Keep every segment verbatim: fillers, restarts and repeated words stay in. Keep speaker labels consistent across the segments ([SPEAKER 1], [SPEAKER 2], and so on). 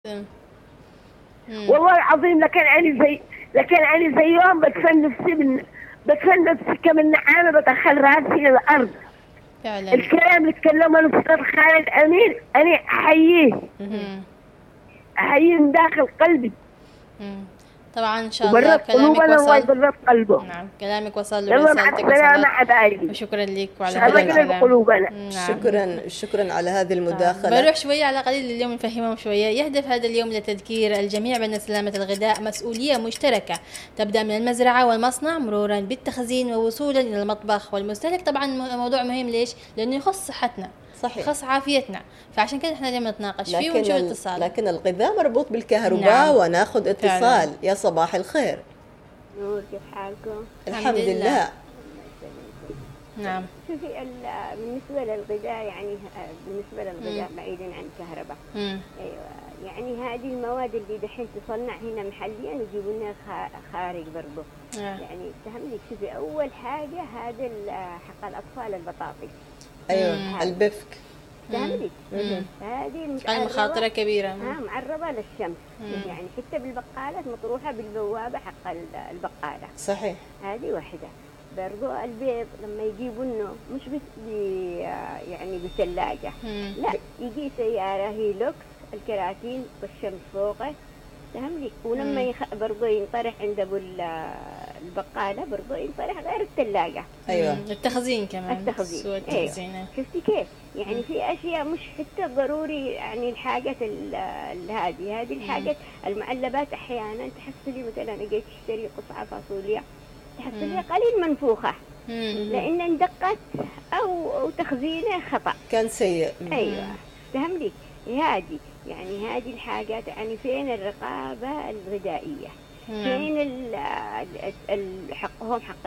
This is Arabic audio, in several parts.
[SPEAKER 1] إمم. إمم.
[SPEAKER 2] والله العظيم لكان عيني زي لكان عيني زيهم بدفن نفسي من بدفن نفسي كمن نعامة بدخل راسي إلى الأرض.
[SPEAKER 1] فعلًا.
[SPEAKER 2] الكلام اللي تكلمه الأستاذ خالد أمين أنا أحييه.
[SPEAKER 1] اهم.
[SPEAKER 2] أحييه من داخل قلبي.
[SPEAKER 1] إمم. طبعًا إن شاء الله
[SPEAKER 2] وبرّد
[SPEAKER 1] كلامِك
[SPEAKER 2] قلوبنا الله
[SPEAKER 1] وصل.
[SPEAKER 2] يبرّد قلبه.
[SPEAKER 1] نعم، كلامِك وصل
[SPEAKER 2] يالّا مع
[SPEAKER 1] ورسالتِك
[SPEAKER 2] السلامة
[SPEAKER 1] وصلت،
[SPEAKER 2] حبايبي.
[SPEAKER 1] وشكرًا ليك وعلى
[SPEAKER 2] الله
[SPEAKER 1] هذا هذا
[SPEAKER 2] يقلب
[SPEAKER 1] الكلام.
[SPEAKER 2] قلوبنا.
[SPEAKER 1] نعم.
[SPEAKER 3] شكرا شكرا على هذه
[SPEAKER 1] طبعاً.
[SPEAKER 3] المداخلة.
[SPEAKER 1] بنروح شوية على قليل اليوم نفهمهم شوية. يهدف هذا اليوم لتذكير الجميع بأن سلامة الغذاء مسؤولية مشتركة تبدأ من المزرعة والمصنع مرورا بالتخزين ووصولا إلى المطبخ والمستهلك. طبعا موضوع مهم ليش؟ لأنه يخص صحتنا،
[SPEAKER 3] صحيح،
[SPEAKER 1] يخص عافيتنا، فعشان كده احنا اليوم نتناقش فيه ونشوف اتصال.
[SPEAKER 3] لكن الغذاء مربوط بالكهرباء.
[SPEAKER 1] نعم.
[SPEAKER 3] وناخذ اتصال.
[SPEAKER 1] فعلا.
[SPEAKER 3] يا صباح الخير.
[SPEAKER 4] نور، كيف حالكم؟
[SPEAKER 3] الحمد لله.
[SPEAKER 1] نعم.
[SPEAKER 4] شوفي بالنسبة للغذاء يعني بالنسبة للغذاء بعيدا عن الكهرباء.
[SPEAKER 1] مم.
[SPEAKER 4] ايوه يعني هذه المواد اللي دحين تصنع هنا محليا يجيبوا لنا خارج برضه.
[SPEAKER 1] آه.
[SPEAKER 4] يعني تهمني شوفي اول حاجة هذا حق الاطفال البطاطس.
[SPEAKER 3] ايوه
[SPEAKER 1] مم.
[SPEAKER 3] البفك.
[SPEAKER 4] تهمني
[SPEAKER 1] مم.
[SPEAKER 4] هذه
[SPEAKER 1] المخاطرة كبيرة.
[SPEAKER 4] ها معرضة للشمس.
[SPEAKER 1] مم.
[SPEAKER 4] يعني حتى بالبقالات مطروحة بالبوابة حق البقالة.
[SPEAKER 3] صحيح.
[SPEAKER 4] هذه واحدة. برضو البيض لما يجيبوا لنا مش بس بي يعني بثلاجة، لا يجي سيارة هيلوكس الكراتين والشمس فوقه فهملي. ولما يخ... برضو ينطرح عند ابو البقالة برضو ينطرح غير الثلاجة.
[SPEAKER 3] ايوه
[SPEAKER 1] التخزين كمان.
[SPEAKER 4] التخزين.
[SPEAKER 1] سوى التخزين.
[SPEAKER 4] أيوة. شفتي كيف؟ يعني في اشياء مش حتى ضروري يعني الحاجات هذه هذه الحاجات المعلبات احيانا تحصلي مثلا اجي تشتري قطعة فاصوليا تحصليها قليل منفوخة لأن اندقت أو, أو تخزينه خطأ
[SPEAKER 3] كان سيء.
[SPEAKER 4] أيوة فهملي هذه يعني هذه الحاجات. يعني فين الرقابة الغذائية؟ فين حقهم حق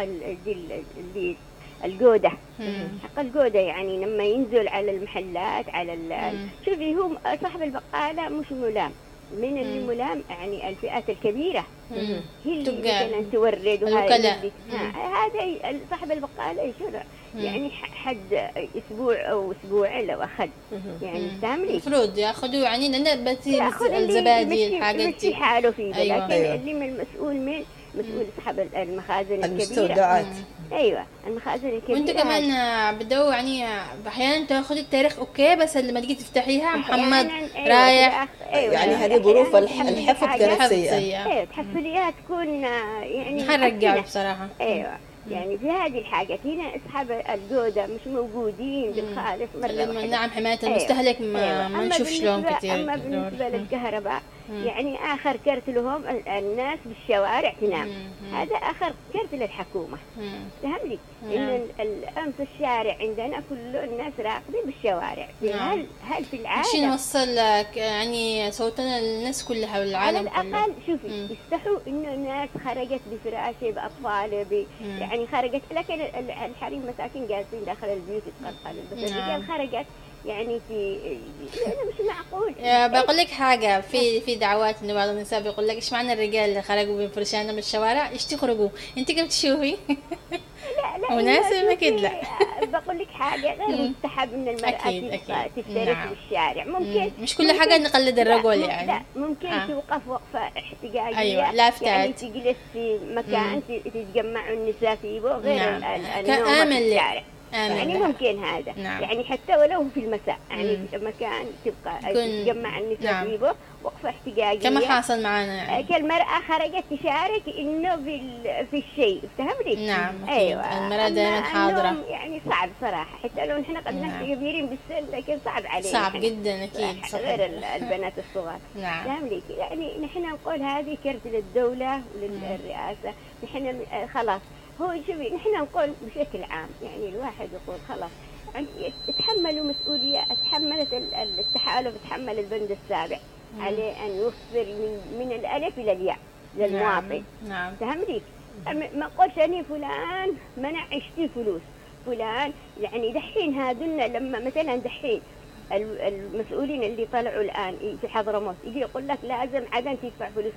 [SPEAKER 4] اللي الجودة حق الجودة. يعني لما ينزل على المحلات على شوفي هم صاحب البقالة مش ملام من اللي ملام يعني الفئات الكبيرة
[SPEAKER 1] مم.
[SPEAKER 4] هي اللي مثلا تورد
[SPEAKER 1] وهذا
[SPEAKER 4] هذا صاحب البقالة يشرع يعني حد أسبوع أو أسبوعين لو أخذ يعني فهمني
[SPEAKER 1] المفروض ياخذوا يعني لأن بتي الزبادي الحاجات
[SPEAKER 4] دي حاله فيه.
[SPEAKER 1] أيوة.
[SPEAKER 4] لكن أيوة. اللي من المسؤول من مسؤول أصحاب المخازن الكبيرة
[SPEAKER 3] المستودعات.
[SPEAKER 4] ايوه المخازن الكبيره.
[SPEAKER 1] وانت كمان بدو يعني احيانا تاخذي التاريخ اوكي بس لما تيجي تفتحيها محمد
[SPEAKER 4] أيوة
[SPEAKER 1] رايح.
[SPEAKER 4] أيوة
[SPEAKER 3] يعني هذه ظروف الحفظ كانت سيئه.
[SPEAKER 4] ايوه تحصليها تكون يعني
[SPEAKER 1] حنرجع بصراحه.
[SPEAKER 4] ايوه يعني في هذه الحاجات هنا اصحاب الجوده مش موجودين بالخالص مره.
[SPEAKER 1] نعم حمايه المستهلك ما,
[SPEAKER 4] أيوة.
[SPEAKER 1] ما نشوفش لهم كثير.
[SPEAKER 4] اما بالنسبه للكهرباء يعني اخر كرت لهم الناس بالشوارع تنام. هذا اخر كرت للحكومه. فهملي ان الامس الشارع عندنا كل الناس راقدين بالشوارع. هل هل في العالم
[SPEAKER 1] شيء نوصل لك يعني صوتنا للناس كلها حول العالم.
[SPEAKER 4] على الاقل شوفي يستحوا انه الناس خرجت بفراشه باطفاله ب... يعني خرجت. لكن الحريم مساكين جالسين داخل البيوت يتقلقلوا بس الرجال خرجت يعني في يعني مش معقول.
[SPEAKER 1] بقول لك حاجه في في دعوات انه بعض النساء بيقول لك ايش معنى الرجال اللي خرجوا بفرشانهم من الشوارع ايش تخرجوا انت كيف تشوفي؟
[SPEAKER 4] لا لا
[SPEAKER 1] مناسب اكيد. لا
[SPEAKER 4] بقول لك حاجه غير مستحب ان المراه تفترس
[SPEAKER 1] نعم.
[SPEAKER 4] بالشارع. ممكن
[SPEAKER 1] مش كل حاجه نقلد الرجل يعني.
[SPEAKER 4] لا ممكن آه. توقف وقفه احتجاجيه.
[SPEAKER 1] ايوه لافتات
[SPEAKER 4] يعني تجلس في مكان تتجمعوا الناس فيه غير
[SPEAKER 1] نعم.
[SPEAKER 4] النوم في الشارع.
[SPEAKER 1] آمن.
[SPEAKER 4] يعني ممكن هذا.
[SPEAKER 1] نعم.
[SPEAKER 4] يعني حتى ولو في المساء يعني في مكان تبقى تجمع النساء
[SPEAKER 1] نعم.
[SPEAKER 4] فيه وقفة احتجاجية
[SPEAKER 1] كما حاصل معنا يعني.
[SPEAKER 4] كالمرأة خرجت تشارك إنه في في الشيء فهمتي؟
[SPEAKER 1] نعم.
[SPEAKER 4] أيوة.
[SPEAKER 1] المرأة دائما حاضرة.
[SPEAKER 4] يعني صعب صراحة حتى لو نحن قد نحن كبيرين بالسن لكن صعب علينا.
[SPEAKER 1] صعب جدا أكيد.
[SPEAKER 4] غير البنات الصغار.
[SPEAKER 1] نعم.
[SPEAKER 4] فهمتي؟ يعني نحن نقول هذه كرت للدولة وللرئاسة. نحن خلاص هو شوفي نحن نقول بشكل عام يعني الواحد يقول خلاص يعني يتحملوا مسؤولية. تحملت التحالف تحمل البند السابع مم. عليه أن يوفر من, من الألف إلى الياء للمواطن.
[SPEAKER 1] نعم.
[SPEAKER 4] فهمتي؟ ما قلت أني فلان منع اشتي فلوس فلان يعني دحين هذونا لما مثلا دحين المسؤولين اللي طلعوا الآن في حضرموت يجي يقول لك لازم عدن تدفع فلوس.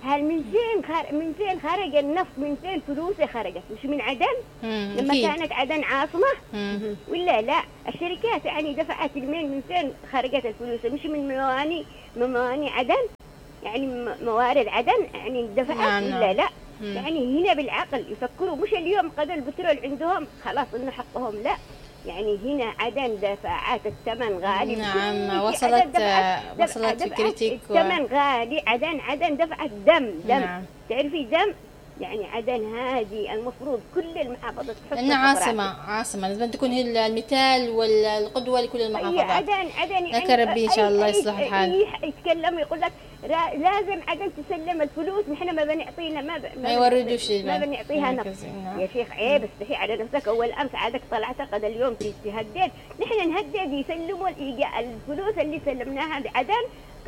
[SPEAKER 4] هل من فين خار... من فين خرج النفط؟ من فين فلوسه خرجت؟ مش من عدن؟ لما أكيد. كانت عدن عاصمة مم. ولا لا؟ الشركات يعني دفعت المين من فين خرجت الفلوس؟ مش من مواني من مواني عدن؟ يعني موارد عدن يعني دفعت نعم. ولا لا؟ مم. يعني هنا بالعقل يفكروا، مش اليوم قدر البترول عندهم خلاص إنه حقهم، لا يعني هنا عدن دفعات الثمن غالي.
[SPEAKER 1] نعم وصلت دفعت وصلت فكرتك
[SPEAKER 4] الثمن و... غالي. عدن عدن دفعت دم دم نعم. تعرفي دم يعني عدن هذه المفروض كل المحافظات تحط
[SPEAKER 1] إنها عاصمة عاصمة لازم تكون هي المثال والقدوة لكل المحافظات.
[SPEAKER 4] عدن عدن
[SPEAKER 1] ذكر ربي إن شاء الله يصلح الحال.
[SPEAKER 4] يتكلم يقول لك لازم عدن تسلم الفلوس، نحن ما بنعطينا ما ب...
[SPEAKER 1] ما يوردوش
[SPEAKER 4] ما بنعطيها نفس. يا شيخ عيب استحي على نفسك. أول أمس عادك طلعت قد اليوم تهدد، نحن نهدد يسلموا الفلوس اللي سلمناها بعدن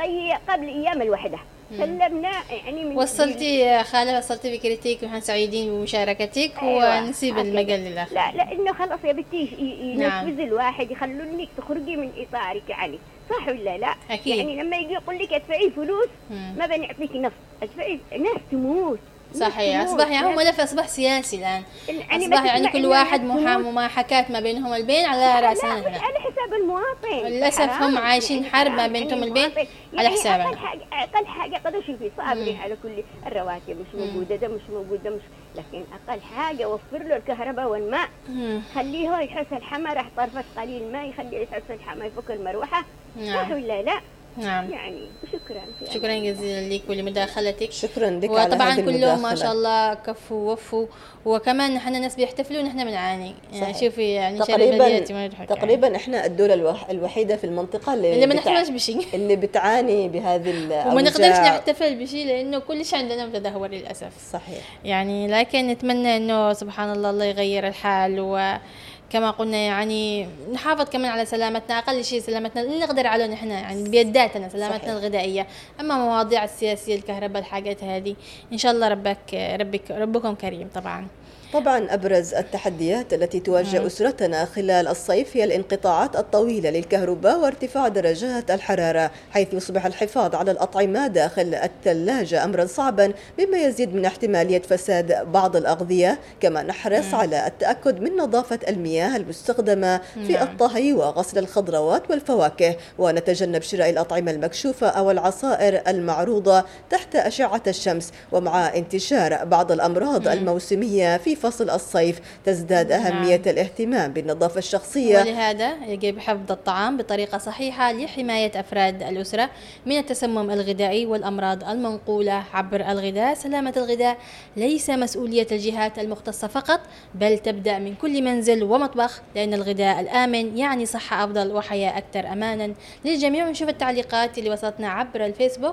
[SPEAKER 4] قبل أيام الوحدة. سلمنا يعني من
[SPEAKER 1] وصلتي خالة وصلتي فكرتك ونحن سعيدين بمشاركتك. أيوة. ونسيب المجال للآخر.
[SPEAKER 4] لا لأنه خلاص يا بنتي ينفذ نعم. الواحد يخلونك تخرجي من إطارك يعني صح ولا لا؟
[SPEAKER 1] أكيد.
[SPEAKER 4] يعني لما يجي يقول لك ادفعي فلوس مم. ما بنعطيك نفط، ادفعي ناس تموت.
[SPEAKER 1] صحيح أصبح يعني ملف أصبح سياسي الآن. يعني أصبح يعني كل واحد محاكاة ما بينهم البين على رأسنا
[SPEAKER 4] على حساب المواطن.
[SPEAKER 1] للأسف هم عايشين حرب ما بينهم البين على حسابنا.
[SPEAKER 4] أقل حاجة أقل حاجة قدروا شوفي صابرين على كل الرواتب مش موجودة ده مش موجودة مش، لكن أقل حاجة وفر له الكهرباء والماء. خليه يحس الحمى راح طرفت قليل ما يخليه يحس الحمى يفك المروحة. صح ولا لا؟
[SPEAKER 1] نعم
[SPEAKER 4] يعني شكرا
[SPEAKER 1] شكرا جزيلا لك ولمداخلتك.
[SPEAKER 3] شكرا لك على
[SPEAKER 1] وطبعا كلهم ما شاء الله كفوا ووفوا، وكمان نحن الناس بيحتفلوا ونحن بنعاني يعني. شوفي يعني
[SPEAKER 3] تقريبا تقريبا يعني. احنا الدولة الوح... الوحيدة في المنطقة اللي,
[SPEAKER 1] اللي ما نحتفلش بشيء
[SPEAKER 3] اللي بتعاني بهذه الأوجاع
[SPEAKER 1] وما نقدرش نحتفل بشيء لأنه كل شيء عندنا متدهور للأسف.
[SPEAKER 3] صحيح
[SPEAKER 1] يعني لكن نتمنى إنه سبحان الله الله يغير الحال، و كما قلنا يعني نحافظ كمان على سلامتنا، أقل شيء سلامتنا اللي نقدر عليه نحن يعني بيداتنا سلامتنا صحيح. الغذائية. أما مواضيع السياسية الكهرباء الحاجات هذه إن شاء الله ربك ربك ربكم كريم. طبعا
[SPEAKER 3] طبعا أبرز التحديات التي تواجه أسرتنا خلال الصيف هي الانقطاعات الطويلة للكهرباء وارتفاع درجات الحرارة، حيث يصبح الحفاظ على الأطعمة داخل الثلاجة أمرا صعبا مما يزيد من احتمالية فساد بعض الأغذية. كما نحرص على التأكد من نظافة المياه المستخدمة في الطهي وغسل الخضروات والفواكه، ونتجنب شراء الأطعمة المكشوفة أو العصائر المعروضة تحت أشعة الشمس. ومع انتشار بعض الأمراض الموسمية في فصل الصيف تزداد أهمية نعم. الاهتمام بالنظافة الشخصية،
[SPEAKER 1] ولهذا يجب حفظ الطعام بطريقة صحيحة لحماية أفراد الأسرة من التسمم الغذائي والأمراض المنقولة عبر الغذاء. سلامة الغذاء ليس مسؤولية الجهات المختصة فقط، بل تبدأ من كل منزل ومطبخ، لأن الغذاء الآمن يعني صحة أفضل وحياة أكثر أمانا للجميع. ونشوف التعليقات اللي وصلتنا عبر الفيسبوك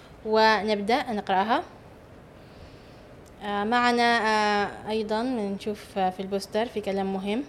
[SPEAKER 1] ونبدأ نقرأها. معنا أيضا نشوف في البوستر في كلام مهم.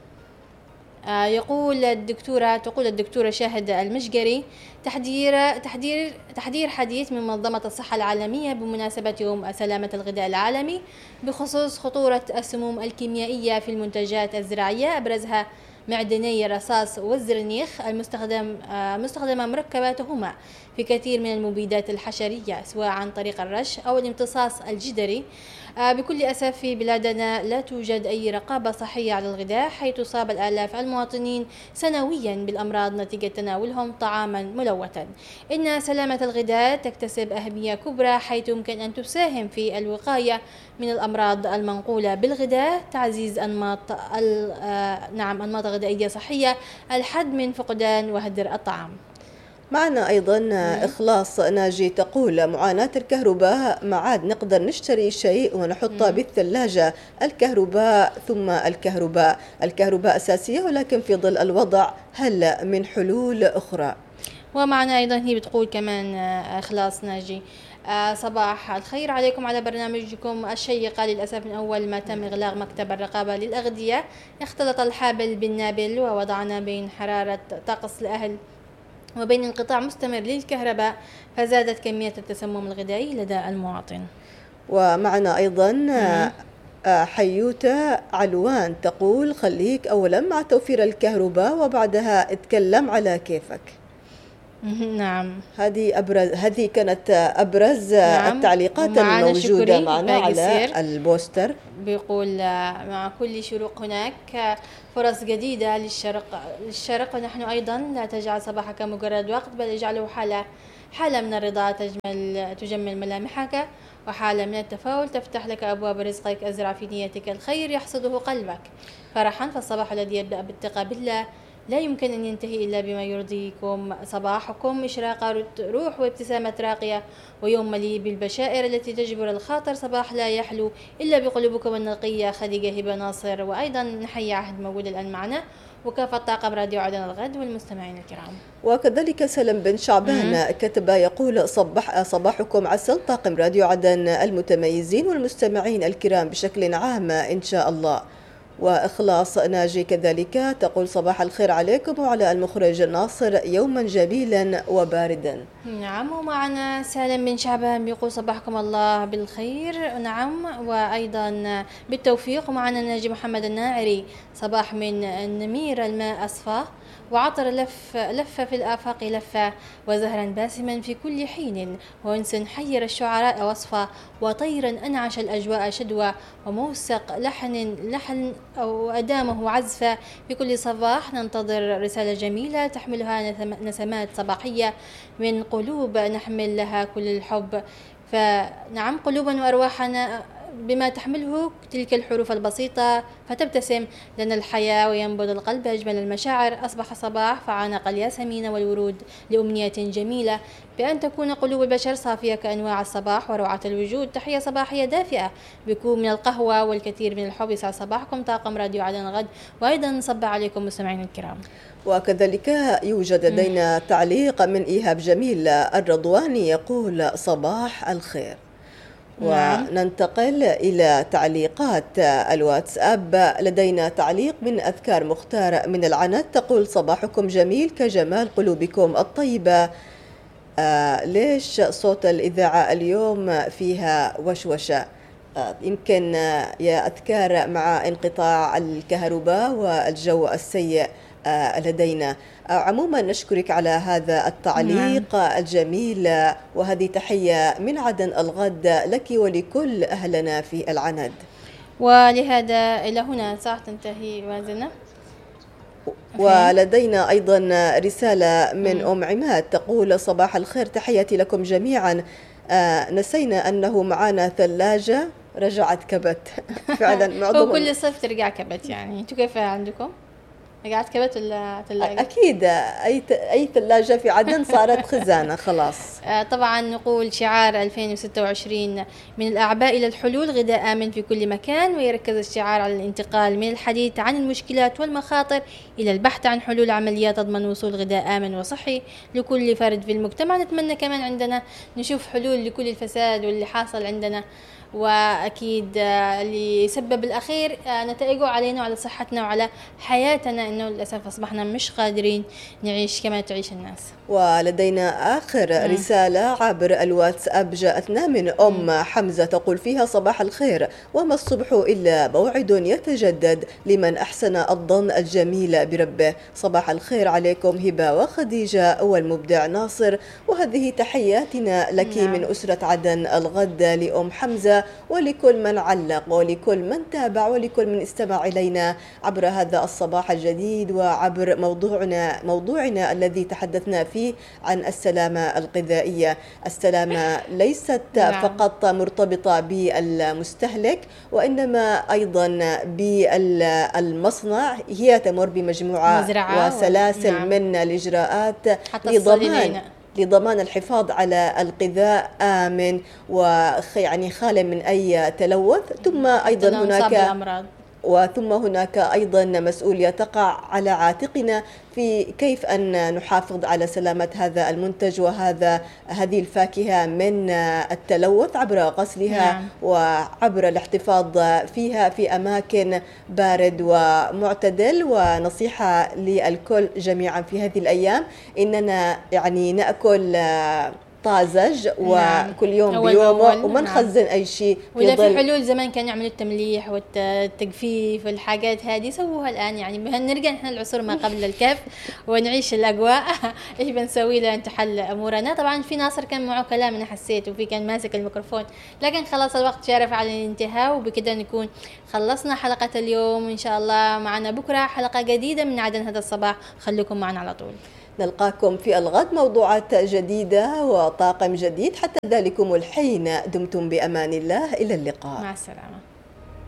[SPEAKER 1] يقول الدكتورة تقول الدكتورة شاهد المشقري تحذير تحذير تحذير حديث من منظمة الصحة العالمية بمناسبة يوم سلامة الغذاء العالمي بخصوص خطورة السموم الكيميائية في المنتجات الزراعية، أبرزها معدني الرصاص والزرنيخ المستخدم مستخدمة مركباتهما في كثير من المبيدات الحشرية سواء عن طريق الرش أو الامتصاص الجدري. بكل أسف في بلادنا لا توجد أي رقابة صحية على الغذاء، حيث تصاب الآلاف المواطنين سنويا بالأمراض نتيجة تناولهم طعاما ملوثا. إن سلامة الغذاء تكتسب أهمية كبرى، حيث يمكن أن تساهم في الوقاية من الأمراض المنقولة بالغذاء، تعزيز أنماط نعم أنماط غذائية صحية، الحد من فقدان وهدر الطعام.
[SPEAKER 3] معنا أيضا إخلاص ناجي تقول معاناة الكهرباء، ما عاد نقدر نشتري شيء ونحطه بالثلاجة، الكهرباء ثم الكهرباء الكهرباء أساسية، ولكن في ظل الوضع هل من حلول أخرى؟
[SPEAKER 1] ومعنا أيضا هي بتقول كمان إخلاص ناجي صباح الخير عليكم على برنامجكم الشيقة. للأسف من أول ما تم إغلاق مكتب الرقابة للأغذية اختلط الحابل بالنابل، ووضعنا بين حرارة طقس الأهل وبين انقطاع مستمر للكهرباء، فزادت كمية التسمم الغذائي لدى المواطن.
[SPEAKER 3] ومعنا أيضا حيوتة علوان تقول خليك أولا مع توفير الكهرباء وبعدها اتكلم على كيفك.
[SPEAKER 1] نعم.
[SPEAKER 3] هذه أبرز هذه كانت أبرز
[SPEAKER 1] نعم.
[SPEAKER 3] التعليقات الموجودة معنا على البوستر.
[SPEAKER 1] بيقول مع كل شروق هناك فرص جديدة للشرق للشرق ونحن أيضا لا تجعل صباحك مجرد وقت، بل اجعله حالة حالة من الرضا تجمل تجمل ملامحك، وحالة من التفاؤل تفتح لك أبواب رزقك. أزرع في نيتك الخير يحصده قلبك فرحا، فالصباح الذي يبدأ بالثقة بالله لا يمكن أن ينتهي إلا بما يرضيكم. صباحكم إشراقة روح وابتسامة راقية ويوم مليء بالبشائر التي تجبر الخاطر. صباح لا يحلو إلا بقلوبكم النقية. خديجة هبة ناصر. وأيضا نحيي عهد موجود الآن معنا وكافة طاقم راديو عدن الغد والمستمعين الكرام.
[SPEAKER 3] وكذلك سلم بن شعبان كتب يقول صباح صباحكم عسل طاقم راديو عدن المتميزين والمستمعين الكرام بشكل عام إن شاء الله. وإخلاص ناجي كذلك تقول صباح الخير عليكم وعلى المخرج ناصر يوما جميلا وباردا.
[SPEAKER 1] نعم. ومعنا سالم بن شعبان بيقول صباحكم الله بالخير. نعم وأيضا بالتوفيق. ومعنا ناجي محمد الناعري صباح من النمير الماء أصفى وعطر لف لف في الآفاق لفة وزهرا باسما في كل حين وأنس حير الشعراء وصفا وطيرا أنعش الأجواء شدوى وموسق لحن لحن أو أدامه عزفا. في كل صباح ننتظر رسالة جميلة تحملها نسمات صباحية من قلوب نحمل لها كل الحب. فنعم قلوبا وأرواحنا بما تحمله تلك الحروف البسيطة فتبتسم لنا الحياة وينبض القلب أجمل المشاعر. أصبح صباح فعانق الياسمين والورود لأمنية جميلة بأن تكون قلوب البشر صافية كأنواع الصباح وروعة الوجود. تحية صباحية دافئة بكوب من القهوة والكثير من الحب. يسعد صباحكم طاقم راديو عدن الغد وأيضا نصب عليكم مستمعين الكرام.
[SPEAKER 3] وكذلك يوجد لدينا تعليق من إيهاب جميل الرضواني يقول صباح الخير. وننتقل إلى تعليقات الواتساب. لدينا تعليق من أذكار مختار من العنت تقول صباحكم جميل كجمال قلوبكم الطيبة. آه ليش صوت الإذاعة اليوم فيها وشوشة؟ آه يمكن آه يا أذكار مع انقطاع الكهرباء والجو السيء آه لدينا. عموما نشكرك على هذا التعليق نعم. الجميل وهذه تحية من عدن الغد لك ولكل أهلنا في العند.
[SPEAKER 1] ولهذا إلى هنا ساعة تنتهي وازنة.
[SPEAKER 3] ولدينا أيضا رسالة من أم عماد تقول صباح الخير تحياتي لكم جميعا. آه نسينا أنه معنا ثلاجة رجعت كبت فعلا معظم
[SPEAKER 1] هو كل صيف ترجع كبت يعني. انتوا كيف عندكم؟ رجعت كبت ولا ثلاجة؟
[SPEAKER 3] أكيد أي أي ثلاجة في عدن صارت خزانة خلاص.
[SPEAKER 1] طبعا نقول شعار ألفين وستة وعشرين من الأعباء إلى الحلول غذاء آمن في كل مكان. ويركز الشعار على الانتقال من الحديث عن المشكلات والمخاطر إلى البحث عن حلول عملية تضمن وصول غذاء آمن وصحي لكل فرد في المجتمع. نتمنى كمان عندنا نشوف حلول لكل الفساد واللي حاصل عندنا، وأكيد اللي سبب الأخير نتائجه علينا وعلى صحتنا وعلى حياتنا، إنه للأسف أصبحنا مش قادرين نعيش كما تعيش الناس.
[SPEAKER 3] ولدينا آخر م. رسالة عبر الواتساب جاءتنا من أم م. حمزة تقول فيها صباح الخير وما الصبح إلا موعد يتجدد لمن أحسن الظن الجميل بربه. صباح الخير عليكم هبة وخديجة والمبدع ناصر. وهذه تحياتنا لك م. من أسرة عدن الغد لأم حمزة ولكل من علق ولكل من تابع ولكل من استمع إلينا عبر هذا الصباح الجديد وعبر موضوعنا موضوعنا الذي تحدثنا فيه عن السلامة الغذائية. السلامة ليست نعم. فقط مرتبطة بالمستهلك وإنما أيضا بالمصنع، هي تمر بمجموعة وسلاسل نعم. من الإجراءات لضمان لضمان الحفاظ على الغذاء آمن ويعني خال من أي تلوث. ثم أيضا هناك وثم هناك أيضا مسؤولية تقع على عاتقنا في كيف أن نحافظ على سلامة هذا المنتج وهذا هذه الفاكهة من التلوث عبر غسلها نعم. وعبر الاحتفاظ فيها في أماكن بارد ومعتدل. ونصيحة للكل جميعا في هذه الأيام إننا يعني نأكل طازج
[SPEAKER 1] نعم.
[SPEAKER 3] وكل يوم
[SPEAKER 1] أول
[SPEAKER 3] بيومه
[SPEAKER 1] بأول.
[SPEAKER 3] وما
[SPEAKER 1] نعم.
[SPEAKER 3] نخزن أي شيء في
[SPEAKER 1] ولا في
[SPEAKER 3] ظل.
[SPEAKER 1] حلول زمان كانوا يعملوا التمليح والتجفيف والحاجات هذه سووها الآن، يعني نرجع نحن العصور ما قبل الكهف ونعيش الأجواء. إيش بنسوي لأن تحل أمورنا؟ طبعا في ناصر كان معه كلام أنا حسيت، وفي كان ماسك الميكروفون، لكن خلاص الوقت شارف على الانتهاء، وبكده نكون خلصنا حلقة اليوم. إن شاء الله معنا بكرة حلقة جديدة من عدن هذا الصباح، خليكم معنا على طول.
[SPEAKER 3] نلقاكم في الغد موضوعات جديدة وطاقم جديد، حتى ذلكم الحين دمتم بأمان الله، إلى اللقاء.
[SPEAKER 1] مع السلامة.